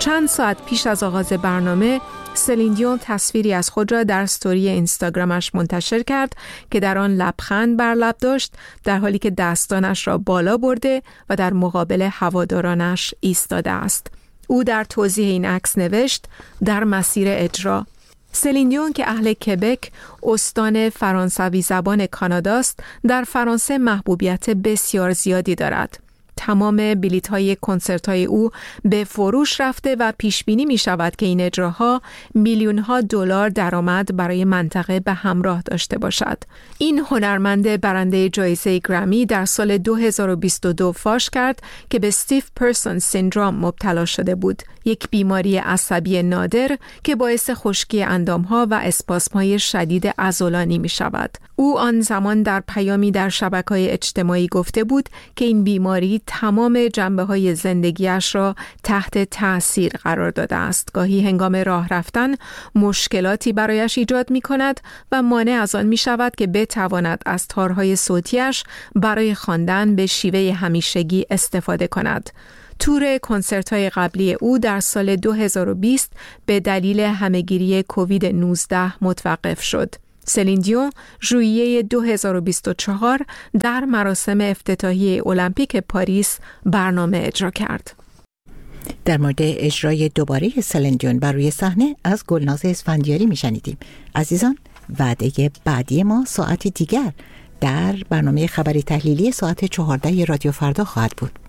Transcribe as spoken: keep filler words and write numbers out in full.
چند ساعت پیش از آغاز برنامه، سلین دیون تصویری از خود را در استوری اینستاگرامش منتشر کرد که در آن لبخند بر لب داشت، در حالی که دستانش را بالا برده و در مقابل هوادارانش ایستاده است. او در توضیح این عکس نوشت: در مسیر اجرا. سلین دیون که اهل کبک، استان فرانسوی زبان کاناداست، در فرانسه محبوبیت بسیار زیادی دارد. تمام بلیط‌های کنسرت‌های او به فروش رفته و پیش بینی می‌شود که این اجراها میلیون‌ها دلار درآمد برای منطقه به همراه داشته باشد. این هنرمند برنده جایزه گرمی در سال دو هزار و بیست و دو فاش کرد که به استیف پرسون سیندروم مبتلا شده بود، یک بیماری عصبی نادر که باعث خشکی اندام‌ها و اسپاسم‌های شدید عضلانی می‌شود. او آن زمان در پیامی در شبکه‌های اجتماعی گفته بود که این بیماری تمام جنبه‌های زندگیش را تحت تأثیر قرار داده است. گاهی هنگام راه رفتن مشکلاتی برایش ایجاد می‌کند و مانع از آن می‌شود که بتواند از تارهای صوتیش برای خواندن به شیوه همیشگی استفاده کند. تور کنسرت‌های قبلی او در سال دو هزار و بیست به دلیل همه‌گیری کووید نوزده متوقف شد. سلین دیون ژوئیه دو هزار و بیست و چهار در مراسم افتتاحیه المپیک پاریس برنامه اجرا کرد. در مورد اجرای دوباره سلین دیون بر روی صحنه از گلناز اسفندیاری میشنیدیم. عزیزان، وعده بعدی ما ساعتی دیگر در برنامه خبری تحلیلی ساعت چهارده رادیو فردا خواهد بود.